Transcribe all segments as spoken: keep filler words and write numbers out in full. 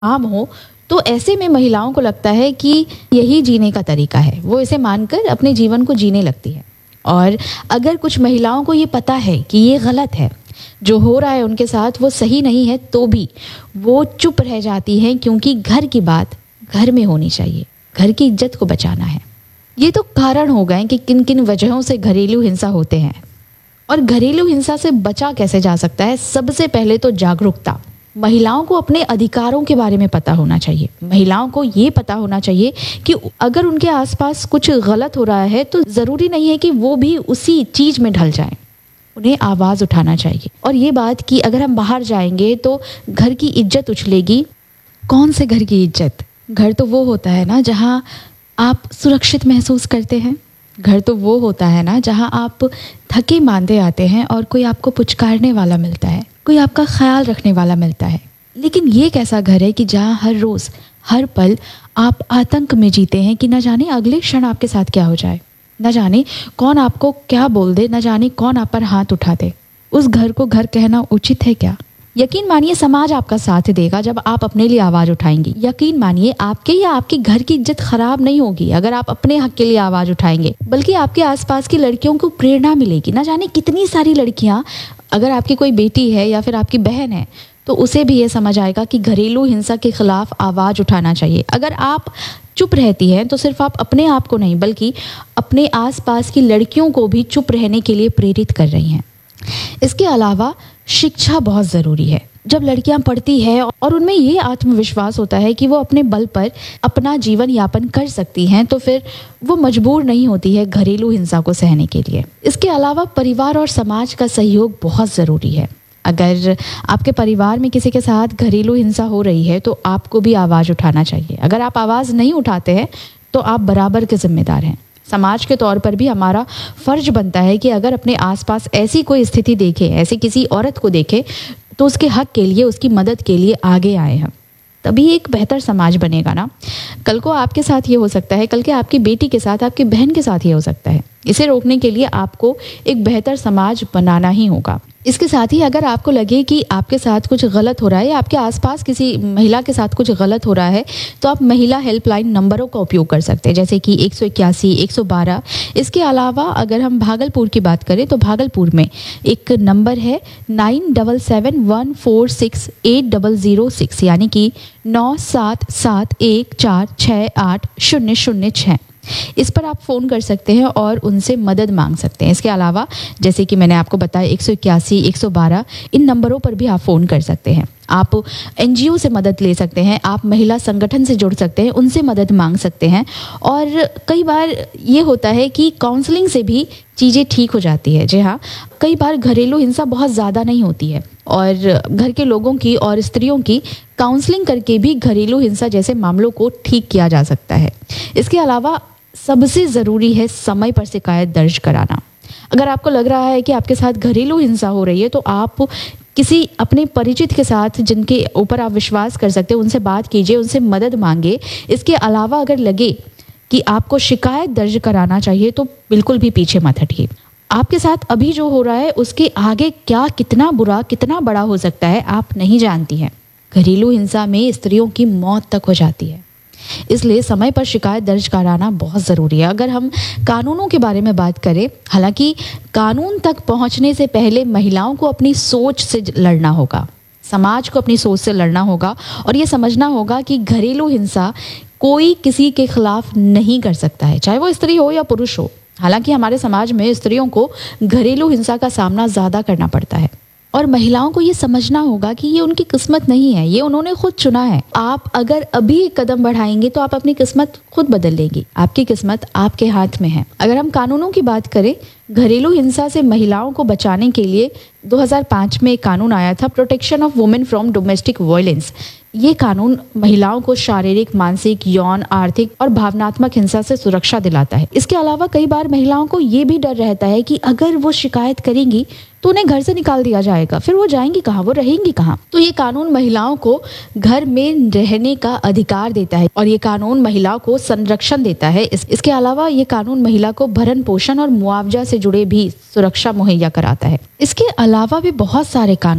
आम हो, तो ऐसे में महिलाओं को लगता है कि यही जीने का तरीका है। वो इसे मानकर अपने जीवन को जीने लगती है। और अगर कुछ महिलाओं को ये पता है कि ये गलत है, जो हो रहा है उनके साथ वो सही नहीं है, तो भी वो चुप रह जाती हैं, क्योंकि घर की बात घर में होनी चाहिए, घर की इज्जत को बचाना है। ये तो कारण हो गए कि किन किन वजहों से घरेलू हिंसा होते हैं। और घरेलू हिंसा से बचा कैसे जा सकता है? सबसे पहले तो जागरूकता। महिलाओं को अपने अधिकारों के बारे में पता होना चाहिए। महिलाओं को ये पता होना चाहिए कि अगर उनके आसपास कुछ गलत हो रहा है तो ज़रूरी नहीं है कि वो भी उसी चीज़ में ढल जाएं। उन्हें आवाज़ उठाना चाहिए। और ये बात कि अगर हम बाहर जाएंगे तो घर की इज्जत उछलेगी। कौन से घर की इज्जत? घर तो वो होता है ना जहाँ आप सुरक्षित महसूस करते हैं। घर तो वो होता है ना जहाँ आप थके मांदे आते हैं और कोई आपको पुचकारने वाला मिलता है, कोई आपका ख्याल रखने वाला मिलता है। लेकिन ये कैसा घर है कि जहाँ हर रोज़ हर पल आप आतंक में जीते हैं कि न जाने अगले क्षण आपके साथ क्या हो जाए, न जाने कौन आपको क्या बोल दे, न जाने कौन आप पर हाथ उठा दे। उस घर को घर कहना उचित है क्या? यकीन मानिए समाज आपका साथ देगा जब आप अपने लिए आवाज़ उठाएंगी। यकीन मानिए आपके या आपके घर की इज्जत खराब नहीं होगी अगर आप अपने हक के लिए आवाज़ उठाएंगे, बल्कि आपके आसपास की लड़कियों को प्रेरणा मिलेगी। ना जाने कितनी सारी लड़कियां, अगर आपकी कोई बेटी है या फिर आपकी बहन है, तो उसे भी ये समझ आएगा कि घरेलू हिंसा के खिलाफ आवाज़ उठाना चाहिए। अगर आप चुप रहती हैं तो सिर्फ आप अपने आप को नहीं बल्कि अपने आसपास की लड़कियों को भी चुप रहने के लिए प्रेरित कर रही हैं। इसके अलावा शिक्षा बहुत ज़रूरी है। जब लड़कियां पढ़ती है और उनमें ये आत्मविश्वास होता है कि वो अपने बल पर अपना जीवन यापन कर सकती हैं, तो फिर वो मजबूर नहीं होती है घरेलू हिंसा को सहने के लिए। इसके अलावा परिवार और समाज का सहयोग बहुत ज़रूरी है। अगर आपके परिवार में किसी के साथ घरेलू हिंसा हो रही है तो आपको भी आवाज़ उठाना चाहिए। अगर आप आवाज़ नहीं उठाते हैं तो आप बराबर के जिम्मेदार हैं। समाज के तौर पर भी हमारा फर्ज बनता है कि अगर अपने आसपास ऐसी कोई स्थिति देखे, ऐसी किसी औरत को देखे, तो उसके हक के लिए, उसकी मदद के लिए आगे आए हम। तभी एक बेहतर समाज बनेगा ना। कल को आपके साथ ये हो सकता है, कल के आपकी बेटी के साथ, आपकी बहन के साथ ये हो सकता है। इसे रोकने के लिए आपको एक बेहतर समाज बनाना ही होगा। इसके साथ ही अगर आपको लगे कि आपके साथ कुछ गलत हो रहा है या आपके आसपास किसी महिला के साथ कुछ गलत हो रहा है, तो आप महिला हेल्पलाइन नंबरों का उपयोग कर सकते हैं, जैसे कि एक सौ इक्यासी, एक सौ बारह। इसके अलावा अगर हम भागलपुर की बात करें तो भागलपुर में एक नंबर है nine double seven one four six eight double zero six, यानी कि नौ सात सात एक चार छः आठ शून्य शून्य छः। इस पर आप फ़ोन कर सकते हैं और उनसे मदद मांग सकते हैं। इसके अलावा जैसे कि मैंने आपको बताया एक सौ इक्यासी, एक सौ बारह, इन नंबरों पर भी आप फ़ोन कर सकते हैं। आप एनजीओ से मदद ले सकते हैं, आप महिला संगठन से जुड़ सकते हैं, उनसे मदद मांग सकते हैं। और कई बार ये होता है कि काउंसलिंग से भी चीज़ें ठीक हो जाती है। जी हाँ, कई बार घरेलू हिंसा बहुत ज़्यादा नहीं होती है और घर के लोगों की और स्त्रियों की काउंसलिंग करके भी घरेलू हिंसा जैसे मामलों को ठीक किया जा सकता है। इसके अलावा सबसे ज़रूरी है समय पर शिकायत दर्ज कराना। अगर आपको लग रहा है कि आपके साथ घरेलू हिंसा हो रही है तो आप किसी अपने परिचित के साथ, जिनके ऊपर आप विश्वास कर सकते हैं, उनसे बात कीजिए, उनसे मदद मांगे। इसके अलावा अगर लगे कि आपको शिकायत दर्ज कराना चाहिए तो बिल्कुल भी पीछे मत हटिए। आपके साथ अभी जो हो रहा है उसके आगे क्या कितना बुरा, कितना बड़ा हो सकता है आप नहीं जानती हैं। घरेलू हिंसा में स्त्रियों की मौत तक हो जाती है, इसलिए समय पर शिकायत दर्ज कराना बहुत ज़रूरी है। अगर हम कानूनों के बारे में बात करें, हालांकि कानून तक पहुंचने से पहले महिलाओं को अपनी सोच से लड़ना होगा, समाज को अपनी सोच से लड़ना होगा और ये समझना होगा कि घरेलू हिंसा कोई किसी के खिलाफ नहीं कर सकता है, चाहे वो स्त्री हो या पुरुष हो। हालांकि हमारे समाज में स्त्रियों को घरेलू हिंसा का सामना ज़्यादा करना पड़ता है और महिलाओं को ये समझना होगा कि ये उनकी किस्मत नहीं है, ये उन्होंने खुद चुना है। आप अगर अभी एक कदम बढ़ाएंगे तो आप अपनी किस्मत खुद बदल लेंगी। आपकी किस्मत आपके हाथ में है। अगर हम कानूनों की बात करें, घरेलू हिंसा से महिलाओं को बचाने के लिए दो हज़ार पाँच में एक कानून आया था, protection of women from domestic violence. ये कानून महिलाओं को शारीरिक, मानसिक, यौन, आर्थिक और भावनात्मक हिंसा से सुरक्षा दिलाता है। इसके अलावा कई बार महिलाओं को ये भी डर रहता है कि अगर वो शिकायत करेंगी तो उन्हें घर से निकाल दिया जाएगा, फिर वो जाएंगी कहाँ, वो रहेंगी कहाँ। तो ये कानून महिलाओं को घर में रहने का अधिकार देता है और ये कानून महिलाओं को संरक्षण देता है। इस, इसके अलावा ये कानून महिला को भरण पोषण और मुआवजा से जुड़े भी सुरक्षा मुहैया कराता है। इसके अलावा भी बहुत सारे कानून हैं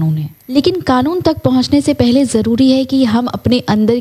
लेकिन कानून तक पहुंचने से पहले ज़रूरी है कि हम अपने अंदर